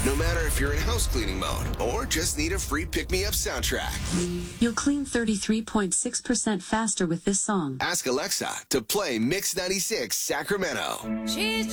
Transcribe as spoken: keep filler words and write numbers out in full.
No matter if you're in house cleaning mode or just need a free pick-me-up soundtrack. You'll clean thirty-three point six percent faster with this song. Ask Alexa to play Mix ninety-six Sacramento. She's